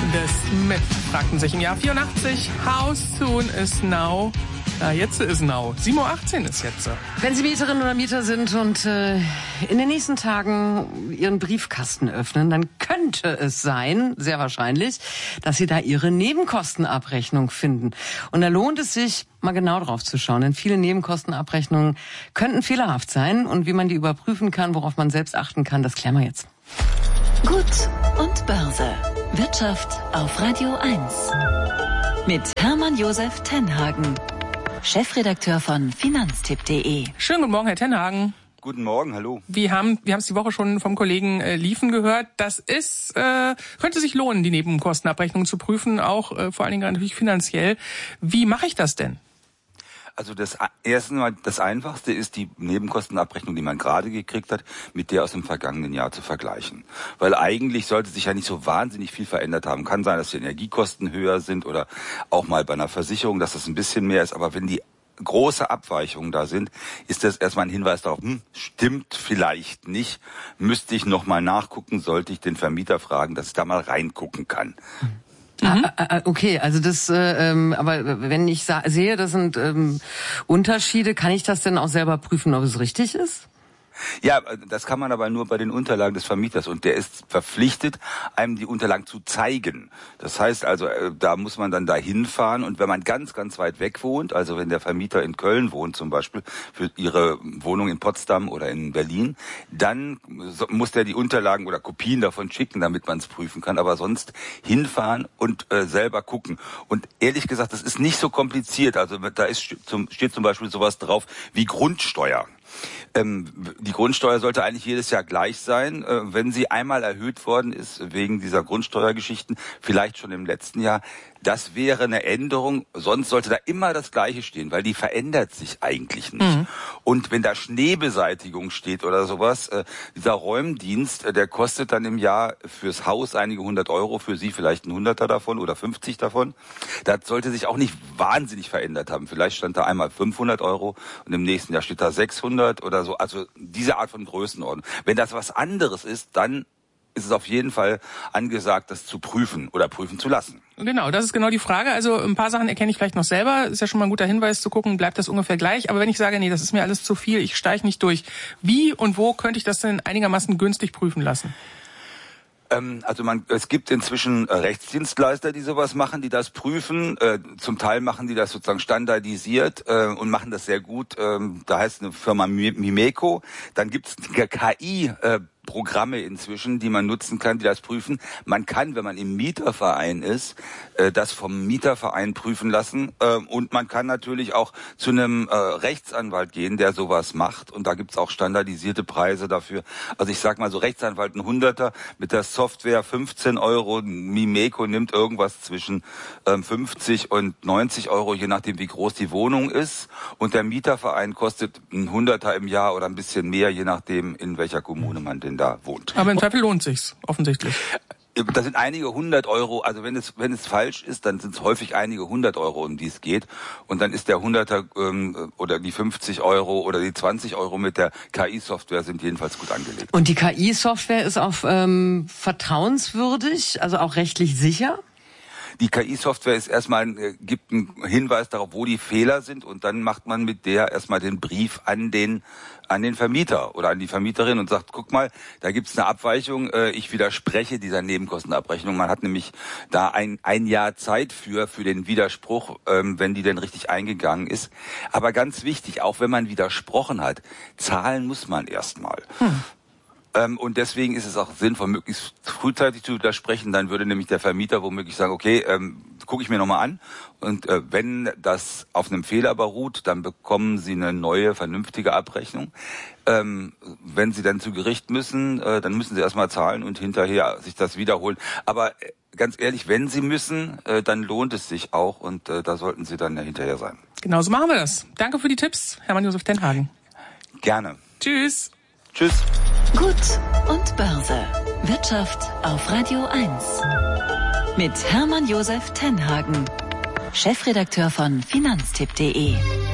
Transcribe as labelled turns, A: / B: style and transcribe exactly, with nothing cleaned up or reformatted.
A: The Smith fragten sich im Jahr vierundachtzig, how soon is now? Ja, jetzt ist now. sieben Uhr achtzehn ist jetzt.
B: Wenn Sie Mieterin oder Mieter sind und äh, in den nächsten Tagen Ihren Briefkasten öffnen, dann könnte es sein, sehr wahrscheinlich, dass Sie da Ihre Nebenkostenabrechnung finden. Und da lohnt es sich, mal genau drauf zu schauen, denn viele Nebenkostenabrechnungen könnten fehlerhaft sein. Und wie man die überprüfen kann, worauf man selbst achten kann, das klären wir jetzt.
C: Gut und Börse. Wirtschaft auf Radio eins. Mit Hermann Josef Tenhagen, Chefredakteur von Finanztipp punkt de.
A: Schönen guten Morgen, Herr Tenhagen.
D: Guten Morgen, hallo.
A: Wir haben wir haben es die Woche schon vom Kollegen äh, Liefen gehört. Das ist äh, könnte sich lohnen, die Nebenkostenabrechnung zu prüfen, auch äh, vor allen Dingen natürlich finanziell. Wie mache ich das denn?
D: Also das erste Mal, das Einfachste ist die Nebenkostenabrechnung, die man gerade gekriegt hat, mit der aus dem vergangenen Jahr zu vergleichen. Weil eigentlich sollte sich ja nicht so wahnsinnig viel verändert haben. Kann sein, dass die Energiekosten höher sind oder auch mal bei einer Versicherung, dass das ein bisschen mehr ist. Aber wenn die große Abweichungen da sind, ist das erstmal ein Hinweis darauf, hm, stimmt vielleicht nicht, müsste ich nochmal nachgucken, sollte ich den Vermieter fragen, dass ich da mal reingucken kann.
B: Mhm. Ah, okay, also das, äh, ähm, aber wenn ich sa- sehe, das sind ähm, Unterschiede, kann ich das denn auch selber prüfen, ob es richtig ist?
D: Ja, das kann man aber nur bei den Unterlagen des Vermieters und der ist verpflichtet, einem die Unterlagen zu zeigen. Das heißt also, da muss man dann da hinfahren und wenn man ganz, ganz weit weg wohnt, also wenn der Vermieter in Köln wohnt zum Beispiel, für ihre Wohnung in Potsdam oder in Berlin, dann muss der die Unterlagen oder Kopien davon schicken, damit man es prüfen kann, aber sonst hinfahren und äh, selber gucken. Und ehrlich gesagt, das ist nicht so kompliziert, also da ist, zum, steht zum Beispiel sowas drauf wie Grundsteuer. Ähm, die Grundsteuer sollte eigentlich jedes Jahr gleich sein. Äh, wenn sie einmal erhöht worden ist wegen dieser Grundsteuergeschichten, vielleicht schon im letzten Jahr, das wäre eine Änderung. Sonst sollte da immer das Gleiche stehen, weil die verändert sich eigentlich nicht. Mhm. Und wenn da Schneebeseitigung steht oder sowas, äh, dieser Räumdienst, äh, der kostet dann im Jahr fürs Haus einige hundert Euro, für Sie vielleicht ein Hunderter davon oder fünfzig davon. Das sollte sich auch nicht wahnsinnig verändert haben. Vielleicht stand da einmal fünfhundert Euro und im nächsten Jahr steht da sechshundert oder so. Also diese Art von Größenordnung. Wenn das was anderes ist, dann ist es auf jeden Fall angesagt, das zu prüfen oder prüfen zu lassen.
A: Genau, das ist genau die Frage. Also ein paar Sachen erkenne ich vielleicht noch selber. Ist ja schon mal ein guter Hinweis zu gucken, bleibt das ungefähr gleich. Aber wenn ich sage, nee, das ist mir alles zu viel, ich steige nicht durch. Wie und wo könnte ich das denn einigermaßen günstig prüfen lassen?
D: Also man, es gibt inzwischen Rechtsdienstleister, die sowas machen, die das prüfen. Äh, zum Teil machen die das sozusagen standardisiert äh, und machen das sehr gut. Ähm, da heißt eine Firma Mimeco. Dann gibt es K I äh, Programme inzwischen, die man nutzen kann, die das prüfen. Man kann, wenn man im Mieterverein ist, das vom Mieterverein prüfen lassen. Und man kann natürlich auch zu einem Rechtsanwalt gehen, der sowas macht. Und da gibt's auch standardisierte Preise dafür. Also ich sag mal so, Rechtsanwalt ein Hunderter, mit der Software fünfzehn Euro. Mimeco nimmt irgendwas zwischen fünfzig und neunzig Euro, je nachdem wie groß die Wohnung ist. Und der Mieterverein kostet ein Hunderter im Jahr oder ein bisschen mehr, je nachdem in welcher Kommune man denn da wohnt.
A: Aber im Zweifel lohnt sich's, offensichtlich.
D: Da sind einige hundert Euro, also wenn es wenn es falsch ist, dann sind es häufig einige hundert Euro, um die es geht. Und dann ist der Hunderter ähm, oder die fünfzig Euro oder die zwanzig Euro mit der K I-Software sind jedenfalls gut angelegt.
B: Und die K I-Software ist auch ähm, vertrauenswürdig, also auch rechtlich sicher?
D: Die K I-Software ist erstmal, äh, gibt einen Hinweis darauf, wo die Fehler sind und dann macht man mit der erstmal den Brief an den an den Vermieter oder an die Vermieterin und sagt, guck mal, da gibt's eine Abweichung, äh, ich widerspreche dieser Nebenkostenabrechnung. Man hat nämlich da ein ein Jahr Zeit für für den Widerspruch, ähm, wenn die denn richtig eingegangen ist. Aber ganz wichtig, auch wenn man widersprochen hat, zahlen muss man erstmal. Hm. Ähm, und deswegen ist es auch sinnvoll, möglichst frühzeitig zu widersprechen. Dann würde nämlich der Vermieter womöglich sagen, okay, ähm, gucke ich mir nochmal an. Und äh, wenn das auf einem Fehler beruht, dann bekommen Sie eine neue, vernünftige Abrechnung. Ähm, wenn Sie dann zu Gericht müssen, äh, dann müssen Sie erstmal zahlen und hinterher sich das wiederholen. Aber äh, ganz ehrlich, wenn Sie müssen, äh, dann lohnt es sich auch und äh, da sollten Sie dann ja hinterher sein.
A: Genau so machen wir das. Danke für die Tipps, Hermann Josef Tenhagen.
D: Gerne.
A: Tschüss.
D: Tschüss.
C: Gut und Börse. Wirtschaft auf Radio eins. Mit Hermann Josef Tenhagen, Chefredakteur von Finanztipp punkt de.